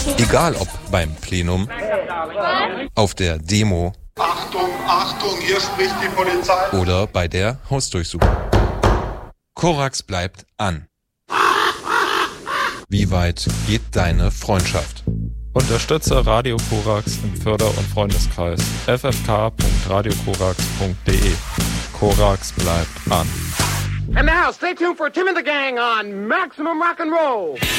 Egal ob beim Plenum, auf der Demo Achtung, Achtung, hier spricht die Polizei. Oder bei der Hausdurchsuchung. Korax bleibt an. Wie weit geht deine Freundschaft? Unterstütze Radio Korax im Förder- und Freundeskreis ffk.radiokorax.de. Korax bleibt an. And now, stay tuned for Tim and the Gang on Maximum Rock and Roll.